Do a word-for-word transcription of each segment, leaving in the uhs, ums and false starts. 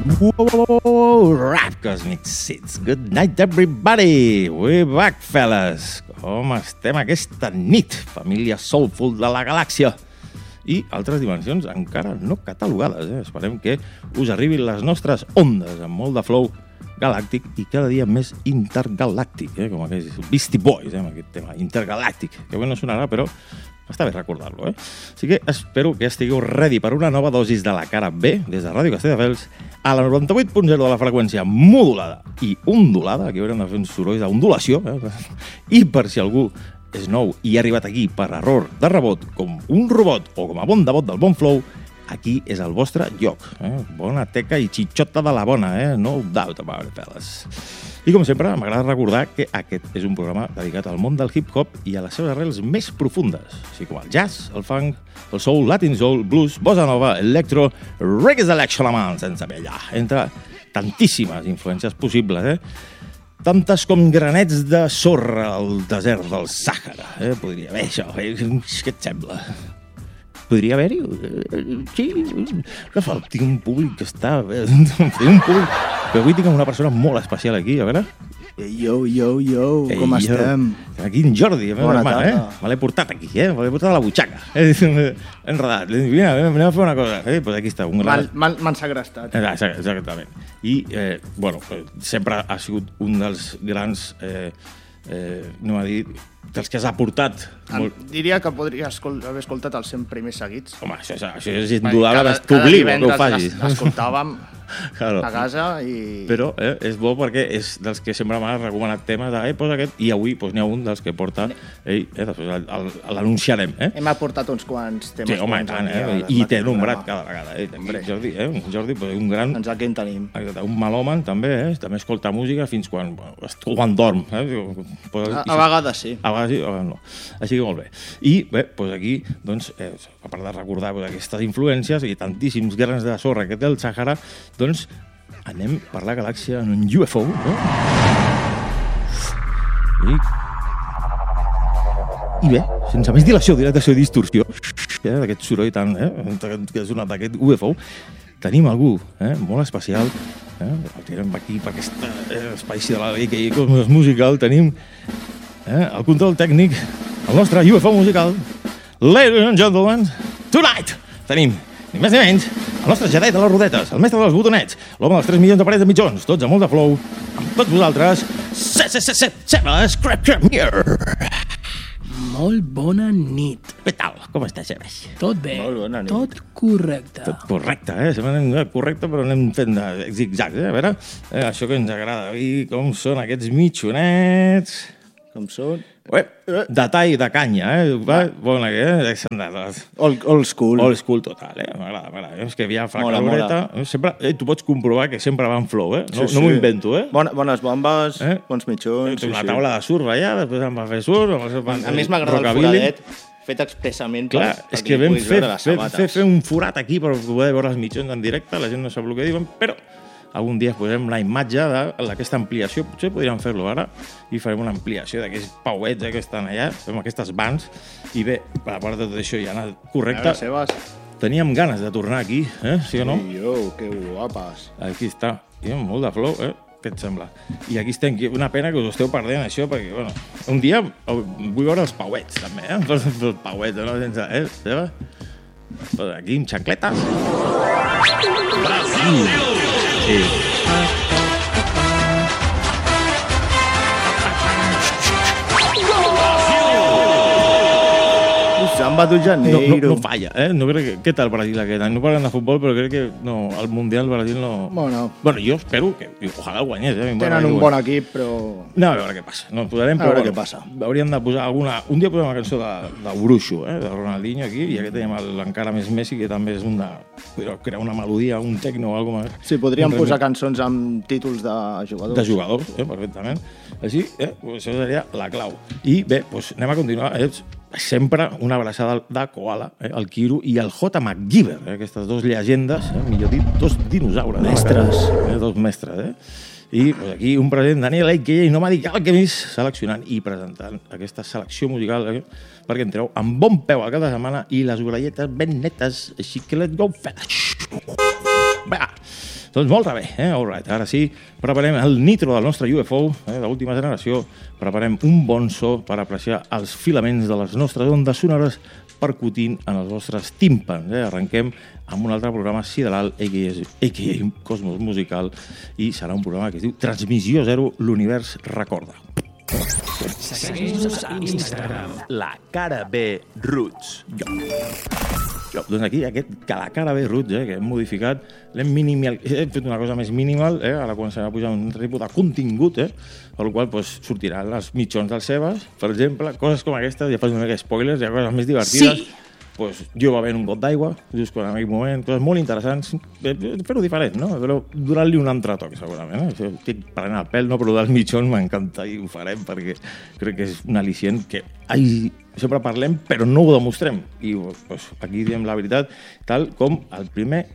Whoa, rap Cosmic Seeds. Good night, everybody. We're back, fellas. Com estem aquesta nit, família soulful de la galàxia? I altres dimensions encara no catalogades. Eh? Esperem que us arribin les nostres ondes amb molt de flow galàctic i cada dia més intergalàctic, eh? Com aquells Beastie Boys, eh? Amb aquest tema intergalàctic, que bé no sonarà, però està bé recordar-lo, eh? Així que espero que estigueu ready per una nova dosis de la cara B des de Ràdio Castelldefels a la noranta-vuit punt zero de la freqüència modulada i ondulada, aquí haurem de fer uns sorolls d'ondulació, eh? I per si algú és nou i ha arribat aquí per error de rebot, com un robot o com a bon devot del bon flow, aquí és el vostre lloc. Eh? Bona teca i xitxota de la bona, eh? No doubt about it, fellas. I com sempre, m'agrada recordar que aquest és un programa dedicat al món del hip-hop i a les seves arrels més profundes, així com el jazz, el funk, el soul, latin soul, blues, bossa nova, electro, reggae selection a mà, sense pella, entre tantíssimes influències possibles, eh? Tantes com granets de sorra al desert del Sàhara, eh? Podria haver això, eh? Què et sembla? Podria haver-hi? Sí, tinc un públic que està... Tinc un públic... Però avui tinc una persona molt especial aquí, a veure... Yo, yo, yo, Ei, com yo. estem? Aquí en Jordi, el meu germà, eh? Me l'he portat aquí, eh? Me l'he portat a la butxaca. Enredat. Mira, anem a fer una cosa. Eh? Pues aquí està, un gran... M'han segrestat. Exactament. I, eh, bueno, sempre ha sigut un dels grans... Eh, eh, no m'ha dit... dels que has aportat. Molt... Diria que podria escol haver escoltat els cent primers seguits. Home, això, això és indudable, t'obligo que ho facis. L'escoltàvem claro. A casa i... Però eh, és bo perquè és dels que sempre m'ha recomanat temes de, eh, posa aquest, i avui pues, n'hi ha un dels que porta, eh, eh, l'anunciarem. Eh? Hem aportat uns quants temes. Sí, home, tant, eh? I t'he nombrat cada vegada. Eh? Aquí, Jordi, eh? Jordi pues, un gran... Ens aquí en tenim. Un malòman, també, eh? També escolta música fins quan, quan dorm. Eh? A, a vegades sí. A vegades sí, a vegades no. Així que molt bé. I bé, doncs aquí, doncs, eh, a part de recordar doncs, aquestes influències i tantíssims grans de sorra que té el Sàhara, doncs anem per la galàxia en un U F O, no? I, I bé, sense més dilació, dilatació i distorsió, eh, d'aquest soroll tan, eh, que és donat d'aquest U F O, tenim algú eh, molt especial, eh, el tirem aquí per aquest eh, espai de la que hi ha musical, tenim eh, el control tècnic, el nostre U F O musical, ladies and gentlemen, tonight tenim ni més ni menys, el nostre Jedi de les rodetes, el mestre dels botonets, l'home dels tres milions de parets de mitjons, tots amb molt de flow, amb tots vosaltres, Sebas Crepcremier. Molt bona nit. Què tal? Com estàs, Sebas? Tot bé, molt bona nit. Tot correcte. Tot correcte, eh? Sembla correcte, però anem fent de zigzags, eh? A veure, eh, això que ens agrada, i com són aquests mitjonets... Com són? Ué, de tall de canya, eh? Va, bona, eh? Old, old school. Old school total, eh? M'agrada, m'agrada. És que ja fa caloreta. Sempre, eh, tu pots comprovar que sempre va en flow, eh? No, sí, sí. No m'ho invento, eh? Bona, bones bombes, eh? Bons mitjons. Una sí, taula sí. de surf allà, després em va fer surf. A, a més m'agrada el foradet fet expressament clar, és que vam fer, fer, fer, fer un forat aquí per poder veure els mitjons en directe, la gent no sap el que diuen, però algun dia posarem la imatge d'aquesta ampliació, potser podríem fer-lo ara, i farem una ampliació d'aquests pauets eh, que estan allà, fem aquestes vans, i bé, a part de tot això ja anat correcte, teníem ganes de tornar aquí, eh? Sí o no? Sí, jo, que guapes. Aquí està, i amb molt de flow, eh? Què et sembla? I aquí estem, una pena que us esteu perdent això, perquè, bueno, un dia vull veure els pauets, també, eh? Els pauets, no? Sense, eh? Seva? Aquí, amb xancletes. Brasil! Sí. Samba de Janeiro. No, no, no falla, eh? No crec que... Què tal Brasil aquest any? No parlem de futbol, però crec que no, el Mundial Brasil no... Bueno, bueno jo espero que... Ojalà el guanyés, eh? Tenen un bon equip, però... No, a veure què passa. No podrem, però... A veure bueno, què passa. Hauríem de posar alguna... Un dia posem una cançó de, de Bruixo, eh? De Ronaldinho aquí, i aquí tenim l'encara més Messi, que també és un de... Podríem crear una melodia, un tecno o alguna cosa. Sí, podríem un posar cançons amb títols de jugadors. De jugadors, eh? Perfectament. Així, eh? Això seria la clau. I bé, doncs anem a continuar. Eh? Sempre una abraçada de Koala, eh, el Kiru i el J. MacGyver, eh, aquestes dues llegendes, eh, millor dit, dos dinosaures. Mestres. Eh, dos mestres, eh? I pues, aquí un present, Daniel Aikey, no m'ha dit que més, seleccionant i presentant aquesta selecció musical eh, perquè entreu amb bon peu a cada setmana i les orelletes ben netes, així que let's go, fella. Va, Doncs molt bé, eh? All right. Ara sí, preparem el nitro del nostre U F O, eh? d'última generació. Preparem un bon so per apreciar els filaments de les nostres ondes sonores percutint en els vostres tímpans. Eh? Arrenquem amb un altre programa sideral, a ca a, a ca a Cosmos Musical, i serà un programa que es diu Transmissió Zero, l'univers recorda. Segueix-nos a Instagram. La cara B Roots. Jo. Jo, doncs aquí, aquest, que la cara B Roots, eh, que hem modificat, l'hem minimal, hem fet una cosa més minimal, eh, ara començarem a pujar un tipus de contingut, eh, per qual pues, sortiran els mitjons dels seves, per exemple, coses com aquestes, ja fas una mica spoilers, hi ha coses més divertides. Sí! Pues, jo bevent un got d'aigua, just en aquell moment, coses molt interessants, fer-ho diferent, no? Però donant-li un altre toc, segurament. Eh? Estic prenent el pèl, no? Però dels mitjons m'encanta i ho farem perquè crec que és un al·licient que ai, sempre parlem però no ho demostrem. I pues, aquí diem la veritat, tal com el primer...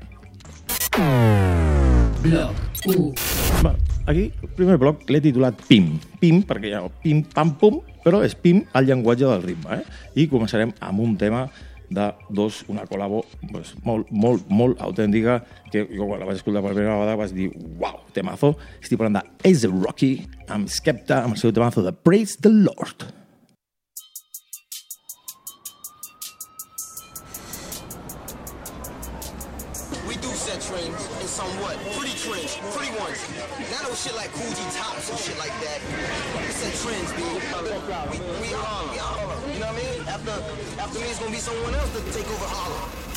Bloc u. Va, aquí, el primer bloc l'he titulat P I M. P I M, perquè hi ha pim, pam, pum, però és P I M el llenguatge del ritme. Eh? I començarem amb un tema de dos, una col·labo pues, molt, molt, molt autèntica, que jo quan la vaig escoltar per primera vegada vaig dir, uau, temazo. Estic parlant de A$AP Rocky amb Skepta, amb el seu temazo de Praise the Lord. We do set trends and somewhat pretty trends, pretty ones. Not no shit like Coogee Tops and shit like that. We set trends, B. We, we are, we are. You know what I mean? After, after me, it's gonna be someone else that take over Harlem.